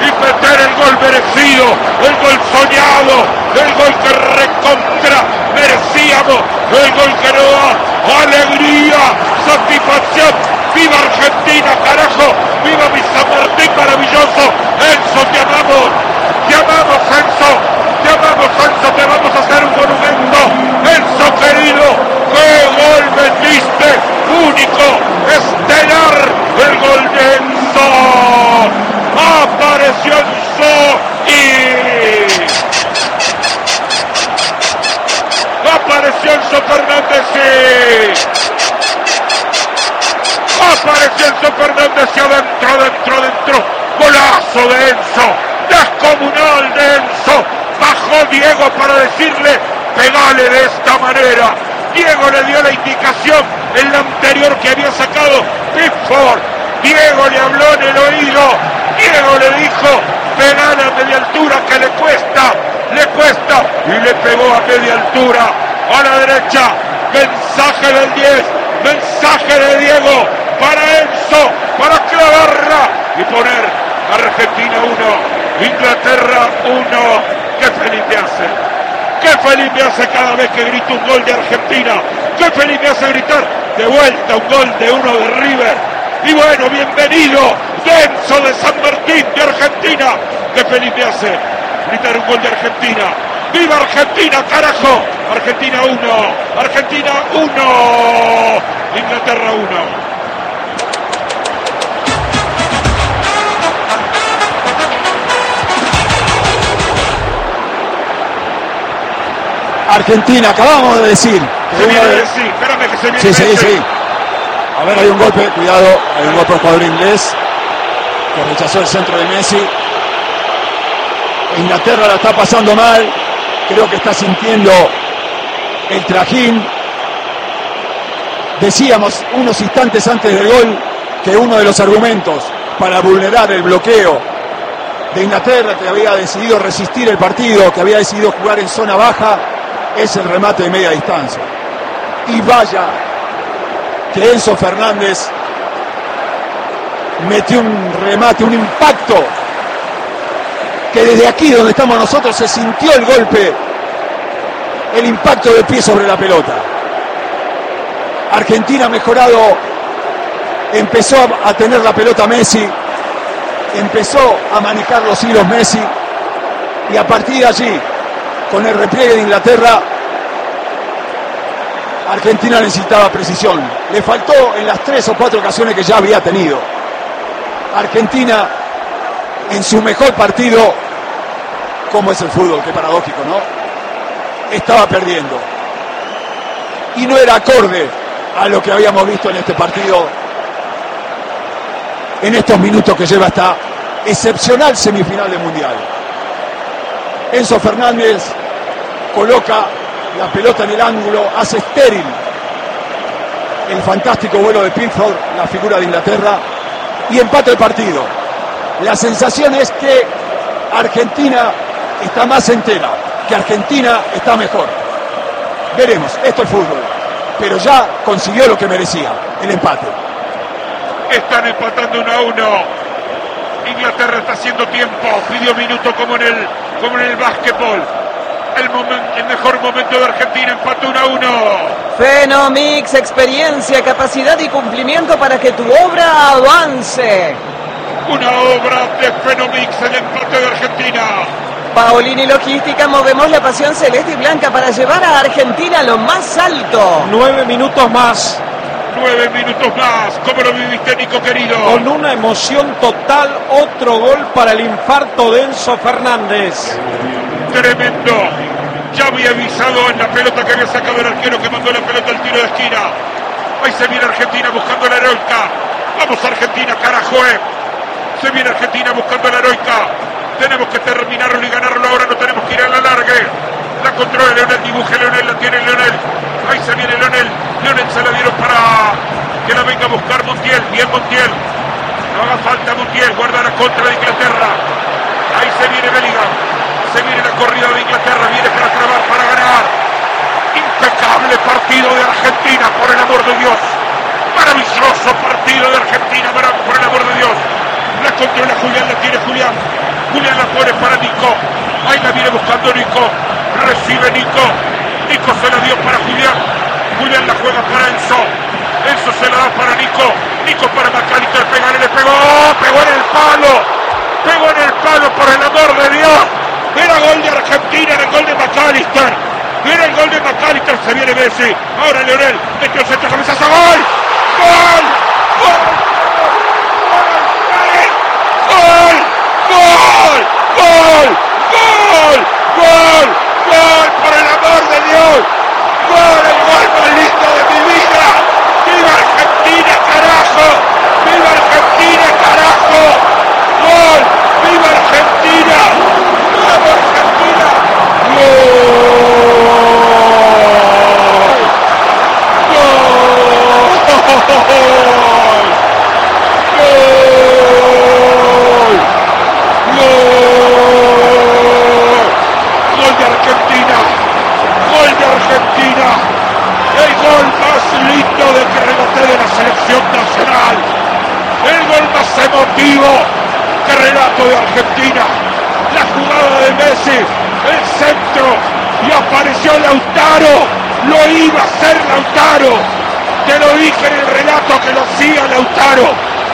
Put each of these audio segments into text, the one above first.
y meter el gol merecido, el gol soñado, el gol que recontra merecíamos, el gol que nos da alegría, satisfacción. ¡Viva Argentina, carajo! ¡Viva mi San Martín maravilloso! ¡Enzo, te amamos! ¡Te amamos, Enzo! ¡Te amamos, Enzo! ¡Te vamos a hacer un monumento! ¡Enzo, querido! ¡Qué gol metiste! ¡Único! ¡Estelar! ¡El gol de Enzo! ¡Apareció Enzo! ¡Y apareció Enzo Fernández! ¡Sí! Apareció Enzo Fernández y adentro. Golazo de Enzo. Descomunal de Enzo. Bajó Diego para decirle, pegale de esta manera. Diego le dio la indicación en la anterior que había sacado Pickford. Diego le habló en el oído. Diego le dijo, pegale a media altura que le cuesta. Y le pegó a media altura. A la derecha. Mensaje del 10. Mensaje de Diego. Para Enzo, para clavarla y poner Argentina 1, Inglaterra 1. ¡Qué feliz me hace! ¡Qué feliz me hace cada vez que grito un gol de Argentina! ¡Qué feliz me hace gritar de vuelta un gol de uno de River! Y bueno, bienvenido de Enzo de San Martín de Argentina. ¡Qué feliz me hace gritar un gol de Argentina! ¡Viva Argentina, carajo! Argentina 1, Argentina 1, Inglaterra 1. Argentina, acabamos de decir. Se viene de... Sí, espérame que se viene. Sí. A ver, hay un golpe, cuidado, hay un golpe al jugador inglés que rechazó el centro de Messi. Inglaterra la está pasando mal, creo que está sintiendo el trajín. Decíamos unos instantes antes del gol que uno de los argumentos para vulnerar el bloqueo de Inglaterra, que había decidido resistir el partido, que había decidido jugar en zona baja, es el remate de media distancia. Y vaya que Enzo Fernández metió un remate, un impacto, que desde aquí donde estamos nosotros se sintió el golpe, el impacto de pie sobre la pelota. Argentina ha mejorado, empezó a tener la pelota Messi, empezó a manejar los hilos Messi, y a partir de allí, con el repliegue de Inglaterra, Argentina necesitaba precisión. Le faltó en las 3 o 4 ocasiones que ya había tenido. Argentina, en su mejor partido, como es el fútbol, qué paradójico, ¿no? Estaba perdiendo. Y no era acorde a lo que habíamos visto en este partido, en estos minutos que lleva esta excepcional semifinal de Mundial. Enzo Fernández coloca la pelota en el ángulo, hace estéril el fantástico vuelo de Pickford, la figura de Inglaterra, y empata el partido. La sensación es que Argentina está más entera, que Argentina está mejor. Veremos, esto es fútbol, pero ya consiguió lo que merecía, el empate. Están empatando 1-1. Inglaterra está haciendo tiempo, pidió minuto como en el básquetbol. El mejor momento de Argentina, empate 1-1. Fenomix, experiencia, capacidad y cumplimiento para que tu obra avance. Una obra de Fenomix, el empate de Argentina. Paolini Logística, movemos la pasión celeste y blanca para llevar a Argentina a lo más alto. 9 minutos más. 9 minutos más. ¿Cómo lo viviste, Nico, querido? Con una emoción total, otro gol para el infarto de Enzo Fernández. Tremendo. Ya había avisado en la pelota que había sacado el arquero que mandó la pelota al tiro de esquina. Ahí se viene Argentina buscando la heroica. Vamos Argentina, carajo, Se viene Argentina buscando la heroica. Tenemos que terminarlo y ganarlo ahora, no tenemos que ir a la largue. La controla Leonel, dibuje Leonel, la tiene Leonel. Ahí se viene Leonel. Leonel se la dieron para que la venga a buscar Montiel. Bien Montiel. No haga falta Montiel, guarda la contra de Inglaterra. Ahí se viene Bellingham. Se viene la corrida de Inglaterra, viene para trabar, para ganar. Impecable partido de Argentina, por el amor de Dios. Maravilloso partido de Argentina, por el amor de Dios. La controla para Julián, la tiene Julián. Julián la pone para Nico. Ahí la viene buscando Nico. Recibe Nico. Nico se la dio para Julián. Julián la juega para Enzo. Enzo se la da para Nico. Nico para McAllister. Pegale, le pegó. Pegó en el palo. Pegó en el palo, por el amor de Dios. Era gol de Argentina, era el gol de McAllister. Era el gol de McAllister. Se viene Messi. Ahora Leonel. Metió el centro, cabezazo. ¡Gol! ¡Gol! ¡Gol! ¡Gol! ¡Gol! ¡Gol! ¡Gol! ¡Gol! ¡Gol! ¡Por el amor de Dios! ¡Gol! ¡El gol más lindo de mi vida! ¡Viva Argentina, carajo! ¡Viva Argentina, carajo! ¡Gol! ¡Viva Argentina! ¡Vamos Argentina! ¡Gol! El gol más lindo de que relaté de la selección nacional, el gol más emotivo que relato de Argentina, la jugada de Messi, el centro, y apareció Lautaro, lo iba a hacer Lautaro, te lo dije en el relato que lo hacía Lautaro,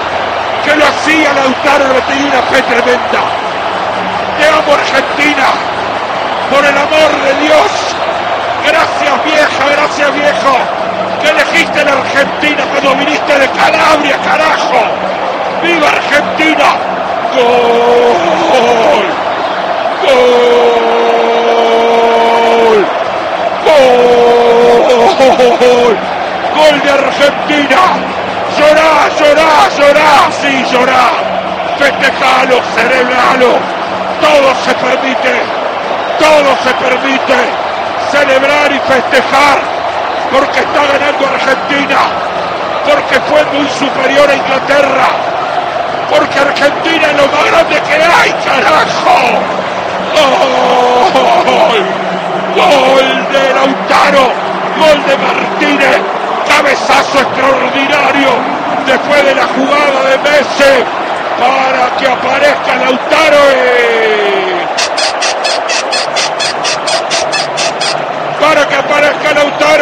le tenía una fe tremenda. Te amo Argentina, por el amor de Dios. Gracias vieja, gracias viejo, que elegiste la Argentina cuando viniste de Calabria, carajo. ¡Viva Argentina! ¡Gol! ¡Gol! ¡Gol! ¡Gol de Argentina! ¡Llorá, llorá, llorá! ¡Sí, llorá! ¡Festejalo, celebralo! Todo se permite celebrar y festejar, porque está ganando Argentina, porque fue muy superior a Inglaterra, porque Argentina es lo más grande que hay, carajo. ¡Gol! ¡Gol de Lautaro! ¡Gol de Martínez! ¡Cabezazo extraordinario después de la jugada de Messi para que aparezca Lautaro! Para que aparezca Lautaro.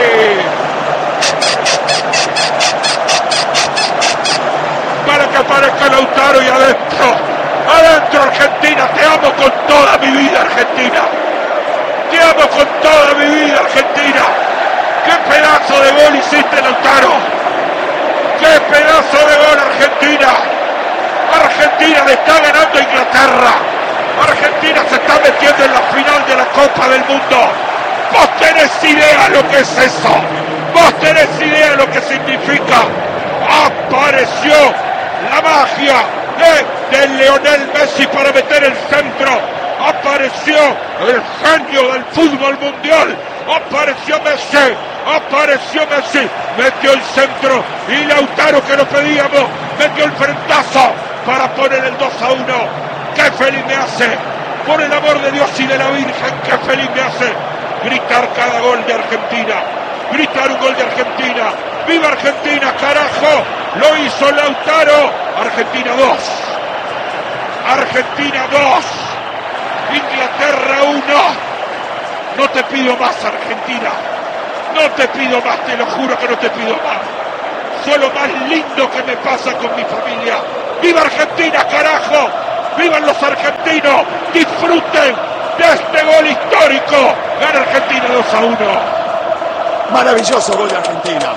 Para que aparezca Lautaro y adentro Argentina, te amo con toda mi vida Argentina. Te amo con toda mi vida Argentina. Qué pedazo de gol hiciste Lautaro. Qué pedazo de gol Argentina. Argentina le está ganando a Inglaterra. Argentina se está metiendo en la final de la Copa del Mundo. Vos tenés idea lo que es eso. Vos tenés idea lo que significa. Apareció la magia de Lionel Messi para meter el centro. Apareció el genio del fútbol mundial. Apareció Messi. Metió el centro. Y Lautaro, que lo pedíamos, metió el frentazo para poner el 2-1. ¡Qué feliz me hace! Por el amor de Dios y de la Virgen, ¡qué feliz me hace! Gritar cada gol de Argentina, gritar un gol de Argentina. ¡Viva Argentina, carajo! Lo hizo Lautaro. Argentina 2, Argentina 2, Inglaterra 1. No te pido más, Argentina, no te pido más, te lo juro que no te pido más. Solo más lindo que me pasa con mi familia. ¡Viva Argentina, carajo! ¡Vivan los argentinos! ¡Disfruten de este gol histórico! Gana Argentina 2-1. Maravilloso gol de Argentina.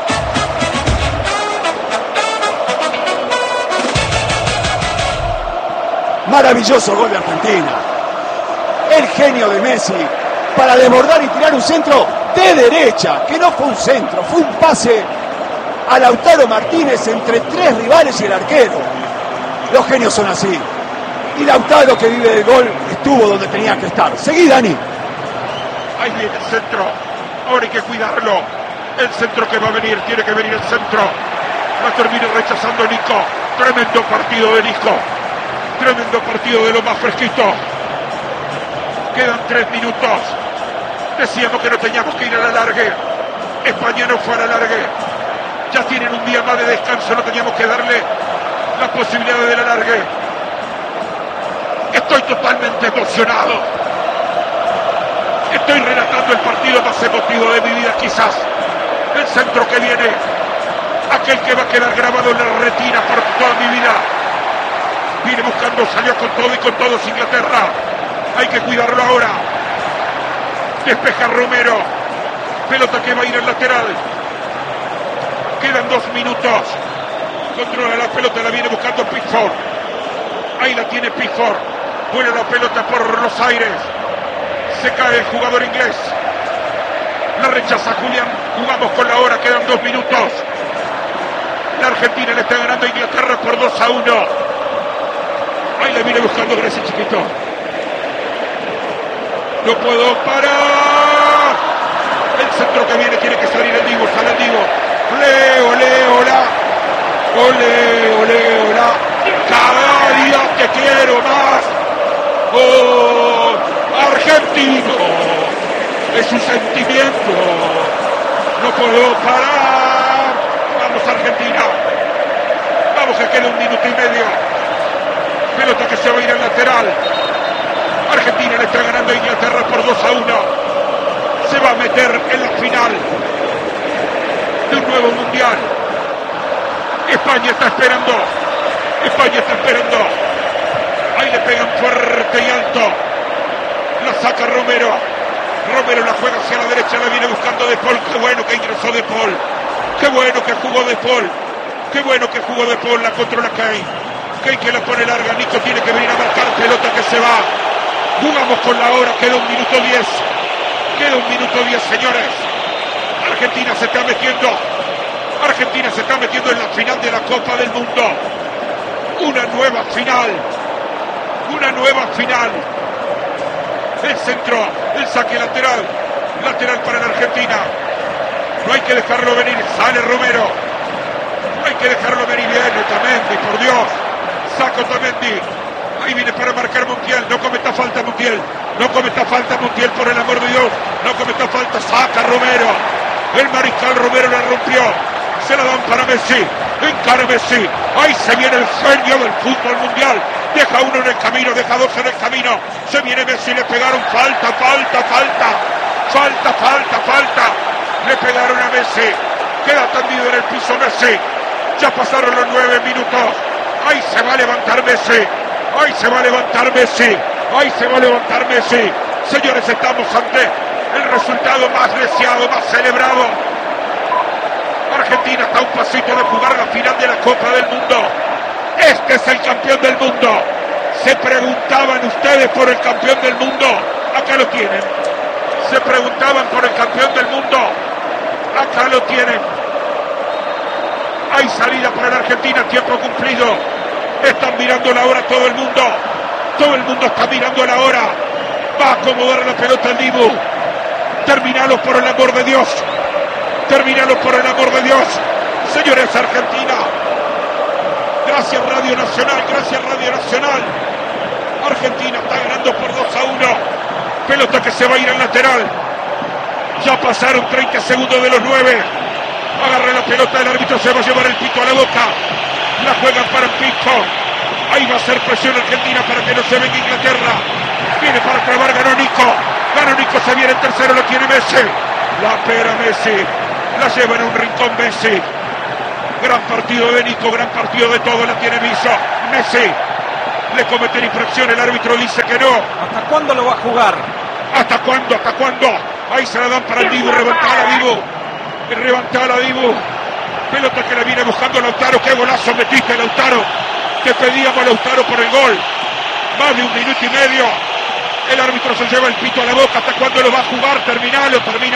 Maravilloso gol de Argentina. El genio de Messi para desbordar y tirar un centro de derecha, que no fue un centro, fue un pase a Lautaro Martínez entre tres rivales y el arquero. Los genios son así. Y Lautaro, que vive del gol, estuvo donde tenía que estar. Seguí, Dani. Ahí viene el centro. Ahora hay que cuidarlo. El centro que va a venir, tiene que venir el centro. La termina rechazando Nico. Tremendo partido de Nico. Tremendo partido de lo más fresquito. Quedan 3 minutos. Decíamos que no teníamos que ir a la largue. España no fue a la largue. Ya tienen un día más de descanso. No teníamos que darle la posibilidad de la largue. Estoy totalmente emocionado. Estoy relatando el partido más emotivo de mi vida, quizás. El centro que viene, aquel que va a quedar grabado en la retina por toda mi vida. Viene buscando, salió con todo y con todos Inglaterra. Hay que cuidarlo ahora. Despeja Romero. Pelota que va a ir al lateral. Quedan 2 minutos. Controla la pelota, la viene buscando Pickford. Ahí la tiene Pickford. Vuela la pelota por los aires. Se cae el jugador inglés. La rechaza Julián. Jugamos con la hora, quedan 2 minutos. La Argentina le está ganando a Inglaterra por 2-1. Ahí la viene buscando Grecia, chiquito. No puedo parar. El centro que viene tiene que salir el Divo. Sale el Divo. Ole, hola. Cada día te quiero más. Oh, argentino. Es un sentimiento. No puedo parar. Vamos, Argentina. Vamos, que queda 1 minuto y medio. Pelota que se va a ir al lateral. Argentina le está ganando a Inglaterra por 2-1. Se va a meter en la final de un nuevo mundial. España está esperando. Ahí le pegan fuerte y alto. La saca Romero. Romero la juega hacia la derecha, la viene buscando De Paul. Qué bueno que ingresó De Paul. Qué bueno que jugó De Paul. La controla Kane. Kane que la pone larga. Nico tiene que venir a marcar. Pelota que se va. Jugamos con la hora. Queda 1 minuto 10. Señores. Argentina se está metiendo en la final de la Copa del Mundo. Una nueva final. El centro, el saque lateral para la Argentina. No hay que dejarlo venir, sale Romero. No hay que dejarlo venir, bien, Otamendi, por Dios. Saca Otamendi. Ahí viene para marcar Montiel. No cometa falta Montiel, por el amor de Dios. No cometa falta, saca Romero. El mariscal Romero la rompió. Se la dan para Messi. Encara Messi. Ahí se viene el genio del fútbol mundial. Deja uno en el camino, deja 2 en el camino. Se viene Messi, le pegaron falta. Le pegaron a Messi. Queda tendido en el piso Messi. Ya pasaron los 9 minutos. Ahí se va a levantar Messi. Señores, estamos ante el resultado más deseado, más celebrado. Argentina está a un pasito de jugar la final de la Copa del Mundo. Este es el campeón del mundo. Se preguntaban ustedes por el campeón del mundo. Acá lo tienen. Se preguntaban por el campeón del mundo. Acá lo tienen. Hay salida para la Argentina, tiempo cumplido. Están mirando la hora todo el mundo. Todo el mundo está mirando la hora. Va a acomodar la pelota el Dibu. Terminalo por el amor de Dios. Señores, Argentina. Gracias Radio Nacional. Argentina está ganando por 2-1. Pelota que se va a ir al lateral. Ya pasaron 30 segundos de los 9. Agarra la pelota, el árbitro se va a llevar el pito a la boca. La juegan para Pickford. Ahí va a ser presión Argentina para que no se venga Inglaterra. Viene para clavar, ganó Nico, se viene el tercero, lo tiene Messi. La pera Messi. La lleva en un rincón Messi. Gran partido de Nico, gran partido de todo, la tiene Messi. Le cometen infracción, el árbitro dice que no. ¿Hasta cuándo lo va a jugar? ¿Hasta cuándo? Ahí se la dan para el Dibu, levantala Dibu. Pelota que la viene buscando Lautaro. Qué golazo metiste, Lautaro. Te pedíamos, Lautaro, por el gol. Más de 1 minuto y medio. El árbitro se lleva el pito a la boca. ¿Hasta cuándo lo va a jugar? Terminalo.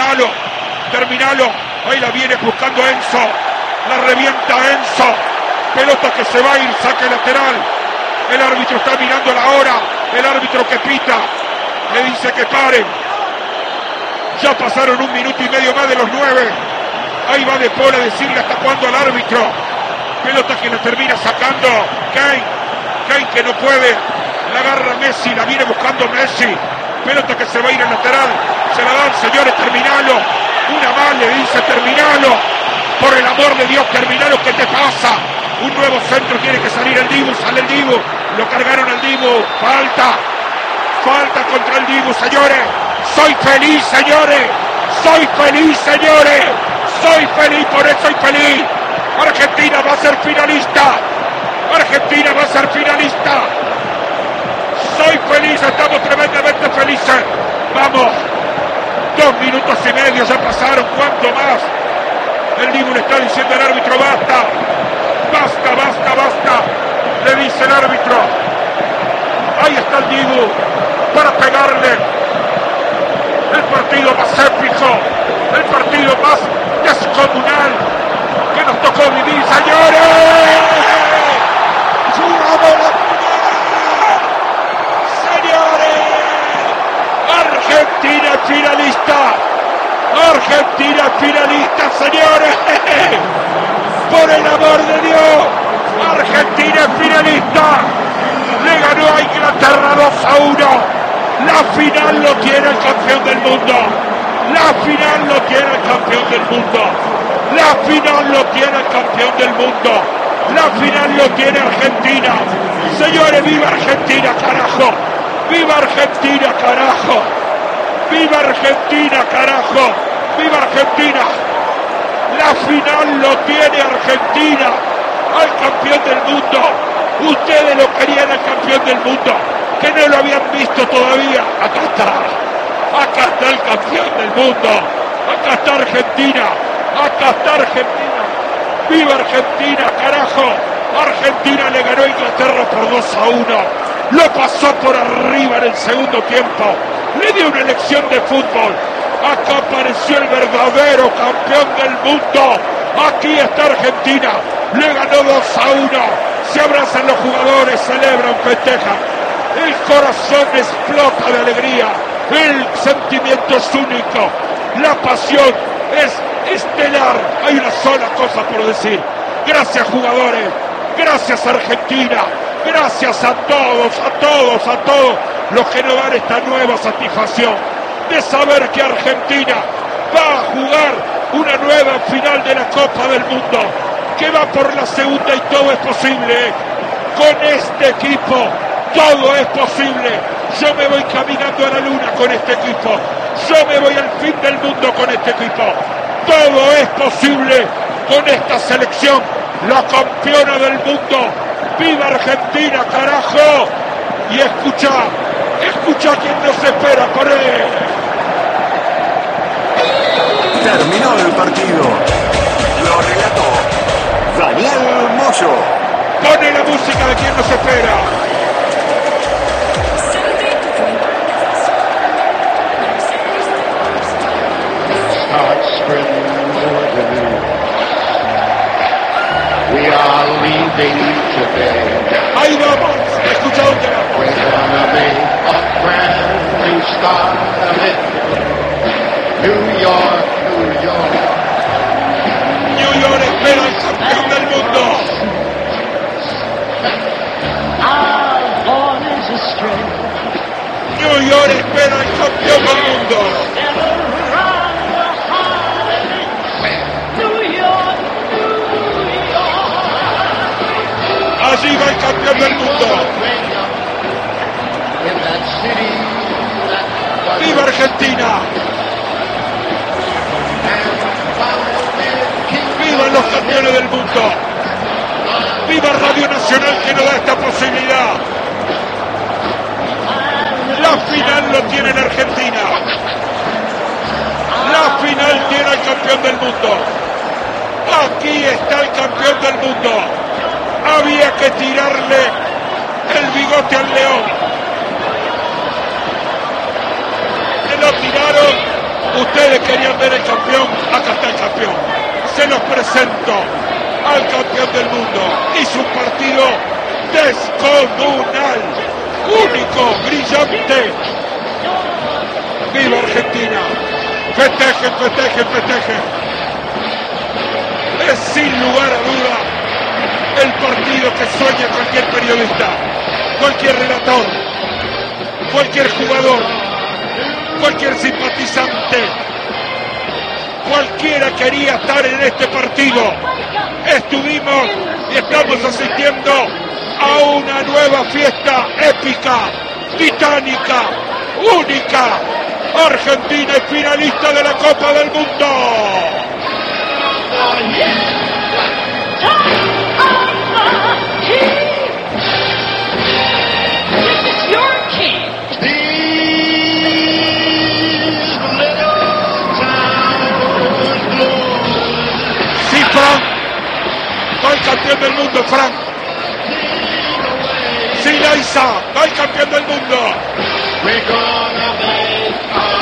Ahí la viene buscando Enzo. La revienta Enzo. Pelota que se va a ir, saque lateral. El árbitro está mirando la hora. El árbitro que pita le dice que paren. Ya pasaron 1 minuto y medio más de los 9. Ahí va De Paul a decirle hasta cuándo al árbitro. Pelota que la termina sacando Kane que no puede. La agarra Messi, la viene buscando Messi. Pelota que se va a ir al lateral. Se la dan, señores, terminalo. Una más le dice, terminalo. Por el amor de Dios, terminalo, ¿qué te pasa? Un nuevo centro, tiene que salir el Dibu, sale el Dibu. Lo cargaron al Dibu. Falta contra el Dibu, señores. Soy feliz, señores. Soy feliz, señores. Soy feliz, por eso soy feliz. Argentina va a ser finalista. Argentina va a ser finalista. Soy feliz, estamos tremendamente felices. Vamos. 2 minutos y medio ya pasaron. ¿Cuánto más? El Dibu le está diciendo al árbitro, basta. Basta. Le dice el árbitro. Ahí está el Dibu para pegarle. El partido más épico, el partido más descomunal que nos tocó vivir, señores. ¡Jugamos la final! ¡Señores! Argentina finalista. Argentina finalista, señores. Por el amor de Dios. Argentina finalista. Le ganó a Inglaterra 2-1. La final lo tiene el campeón del mundo. La final lo tiene el campeón del mundo. La final lo tiene el campeón del mundo. La final lo tiene Argentina. Señores, viva Argentina, carajo. Viva Argentina, carajo. Viva Argentina, carajo. Viva Argentina. La final lo tiene Argentina. Al campeón del mundo. Ustedes lo querían al campeón del mundo, que no lo habían visto todavía. Acá está el campeón del mundo. Acá está Argentina. Viva Argentina, carajo. Argentina le ganó a Inglaterra por 2-1. Lo pasó por arriba en el segundo tiempo. Le dio una lección de fútbol. Acá apareció el verdadero campeón del mundo. Aquí está Argentina. Le ganó 2-1. Se abrazan los jugadores, celebran, festejan. El corazón explota de alegría. El sentimiento es único. La pasión es estelar. Hay una sola cosa por decir. Gracias, jugadores. Gracias, Argentina. Gracias a todos los que nos dan esta nueva satisfacción de saber que Argentina va a jugar una nueva final de la Copa del Mundo, que va por la segunda y todo es posible. Con este equipo todo es posible. Yo me voy caminando a la luna con este equipo. Yo me voy al fin del mundo con este equipo. Todo es posible con esta selección, la campeona del mundo. ¡Viva Argentina, carajo! Y escucha quien nos espera por él. Terminó el partido. Lo relató Daniel Moyo. Pone la música de quien nos espera. We are leaving today. Ahí vamos, escucha dónde vamos. We're gonna make a brand new start of it. New York, New York. New York espera al campeón del mundo. Our born is a string. New York espera al campeón del mundo. Around the heart of it. New York, New York. Allí va el campeón del mundo. In that city that ¡Viva Argentina! ¡Viva los campeones del mundo! ¡Viva Radio Nacional que nos da esta posibilidad! La final lo tiene en Argentina. La final tiene al campeón del mundo. Aquí está el campeón del mundo. Había que tirarle el bigote al león. Lo tiraron, ustedes querían ver el campeón, acá está el campeón. Se los presento al campeón del mundo. Hizo un partido descomunal, único, brillante. ¡Viva Argentina! Festejen, festejen, festejen. Es sin lugar a duda el partido que sueña cualquier periodista, cualquier relator, cualquier jugador, cualquier simpatizante. Cualquiera quería estar en este partido. Estuvimos y estamos asistiendo a una nueva fiesta épica, titánica, única. Argentina es finalista de la Copa del Mundo. Sí, Frank. Soy campeón del mundo, Frank. Sí, Laisa. Soy campeón del mundo.